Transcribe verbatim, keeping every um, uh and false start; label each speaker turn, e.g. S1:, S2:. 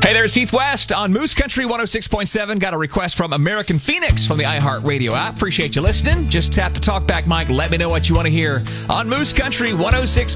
S1: Hey, there's Heath West on Moose Country one oh six point seven. Got a request from American Phoenix from the iHeartRadio app. Appreciate you listening. Just tap the talkback mic. Let me know what you want to hear on Moose Country one oh six